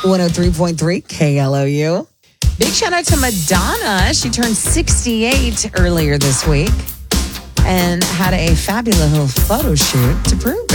103.3 KLOU. Big shout out to Madonna. She turned 68 earlier this week and had a fabulous little photo shoot to prove